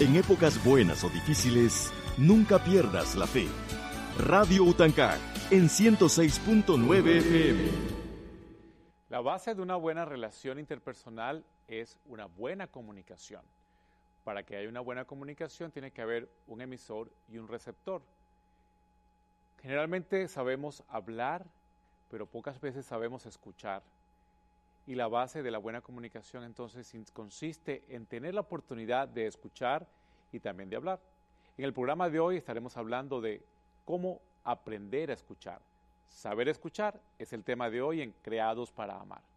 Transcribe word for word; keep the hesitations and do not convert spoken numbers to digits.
En épocas buenas o difíciles, nunca pierdas la fe. Radio Utancá, en ciento seis punto nueve F M. La base de una buena relación interpersonal es una buena comunicación. Para que haya una buena comunicación tiene que haber un emisor y un receptor. Generalmente sabemos hablar, pero pocas veces sabemos escuchar. Y la base de la buena comunicación entonces consiste en tener la oportunidad de escuchar y también de hablar. En el programa de hoy estaremos hablando de cómo aprender a escuchar. Saber escuchar es el tema de hoy en Creados para Amar.